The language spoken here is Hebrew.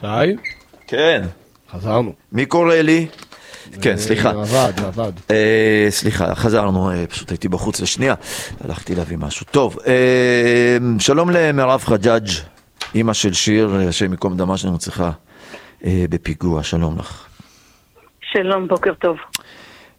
שי? כן. חזרנו. מי קורא לי? כן, סליחה. עבד. סליחה, חזרנו, פשוט הייתי בחוץ לשנייה, הלכתי להביא משהו. טוב, שלום למירב חג'אג', אמא של שיר, השם מקום דמה שנרצחה בפיגוע, שלום לך. שלום, בוקר טוב.